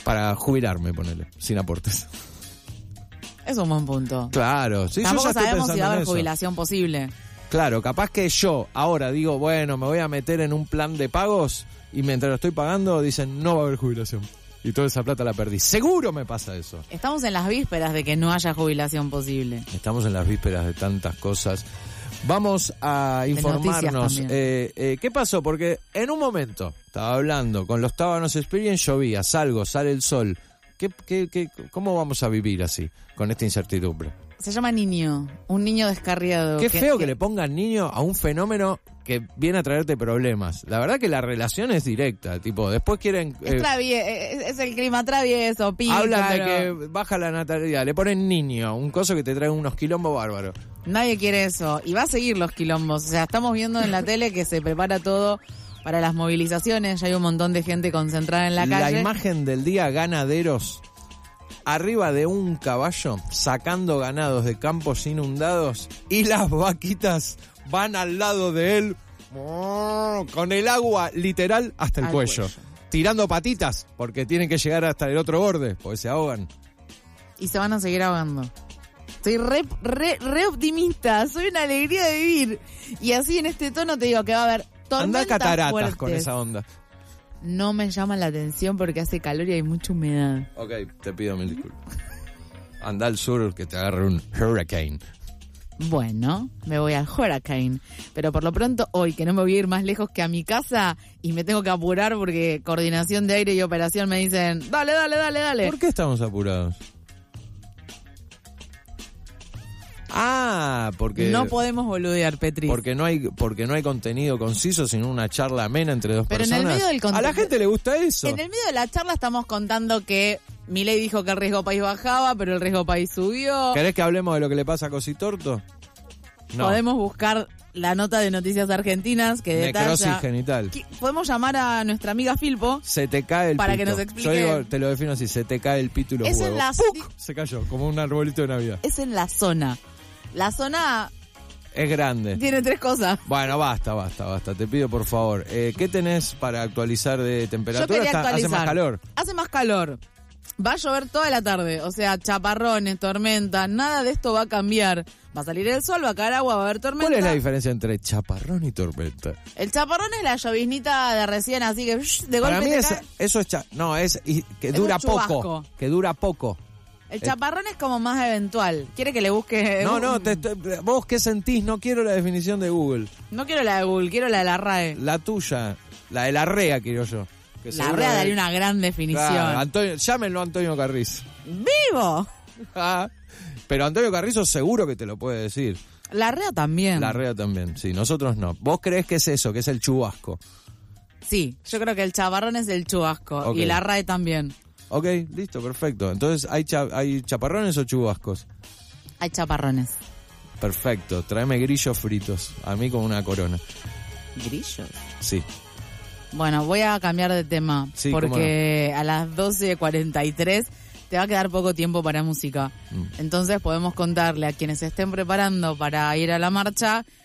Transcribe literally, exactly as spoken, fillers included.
Para jubilarme, ponele, sin aportes. Es un buen punto. Claro, sí, Tampoco yo ya estoy sabemos si va a pensando en haber eso. jubilación posible. Claro, capaz que yo ahora digo, bueno, me voy a meter en un plan de pagos y mientras lo estoy pagando dicen, no va a haber jubilación. Y toda esa plata la perdí. Seguro me pasa eso. Estamos en las vísperas de que no haya jubilación posible. Estamos en las vísperas de tantas cosas. Vamos a informarnos. Eh, eh, ¿Qué pasó? Porque en un momento, estaba hablando con los Tábanos Experience, llovía, salgo, sale el sol. ¿Qué, qué, qué, ¿Cómo vamos a vivir así, con esta incertidumbre? Se llama niño, un niño descarriado. Qué que, feo que... que le pongan niño a un fenómeno que viene a traerte problemas. La verdad que la relación es directa, tipo, después quieren... Es, eh, travie- es, es el clima travieso, pícaro. hablan de que baja la natalidad, le ponen niño, un coso que te trae unos quilombos bárbaros. Nadie quiere eso. Y va a seguir los quilombos. O sea, estamos viendo en la tele que se prepara todo para las movilizaciones. Ya hay un montón de gente concentrada en la calle. La imagen del día, ganaderos arriba de un caballo sacando ganados de campos inundados y las vaquitas van al lado de él con el agua literal hasta el cuello. cuello. Tirando patitas porque tienen que llegar hasta el otro borde porque se ahogan. Y se van a seguir ahogando. Estoy re, re, re optimista, soy una alegría de vivir. Y así en este tono te digo que va a haber tormentas Andá cataratas fuertes. con esa onda. No me llama la atención porque hace calor y hay mucha humedad. Ok, te pido mil disculpas. Andá al sur que te agarre un hurricane. Bueno, me voy al hurricane. Pero por lo pronto hoy, que no me voy a ir más lejos que a mi casa y me tengo que apurar porque coordinación de aire y operación me dicen, dale, dale, dale, dale. ¿Por qué estamos apurados? Ah, porque no podemos boludear, Petri. Porque no hay porque no hay contenido conciso, sino una charla amena entre dos Pero personas. en el medio del A la gente le gusta eso. En el medio de la charla estamos contando que Milei dijo que el riesgo país bajaba, pero el riesgo país subió. ¿Querés que hablemos de lo que le pasa a Cositorto? No. Podemos buscar la nota de Noticias Argentinas que detalla... Necrosis genital. Podemos llamar a nuestra amiga Filpo. Se te cae el para pito. que nos explique. Yo digo, te lo defino así, se te cae el pito y los es huevos. En la... ¡Puc! Se cayó, como un arbolito de Navidad. Es en la zona. La zona... Es grande. Tiene tres cosas. Bueno, basta, basta, basta. Te pido por favor. Eh, ¿Qué tenés para actualizar de temperatura? Yo quería Está, actualizar. Hace más calor. Hace más calor. Va a llover toda la tarde. O sea, chaparrones, tormenta. Nada de esto va a cambiar. Va a salir el sol, va a caer agua, va a haber tormenta. ¿Cuál es la diferencia entre chaparrón y tormenta? El chaparrón es la lloviznita de recién, así que de golpe Para mí te es, cae. eso es... Cha- no, es y, que Es dura un chubasco. poco. Que dura poco. El chaparrón es como más eventual. ¿Quiere que le busque...? No, no, te, te, vos qué sentís, no quiero la definición de Google. No quiero la de Google, quiero la de la R A E. La tuya, la de la R E A quiero yo. Que la R A E daría una gran definición. Claro, Antonio, llámenlo a Antonio Carrizo. ¡Vivo! Ah, pero Antonio Carrizo seguro que te lo puede decir. La R A E también. La R E A también, sí, nosotros no. ¿Vos creés que es eso, que es el chubasco? Sí, yo creo que el chaparrón es el chubasco. Okay. Y la R A E también. Ok, listo, perfecto. Entonces, ¿hay, cha- ¿hay chaparrones o chubascos? Hay chaparrones. Perfecto, tráeme grillos fritos. A mí con una corona. ¿Grillos? Sí. Bueno, voy a cambiar de tema. Sí, porque a las doce cuarenta y tres te va a quedar poco tiempo para música. Mm. Entonces podemos contarle a quienes se estén preparando para ir a la marcha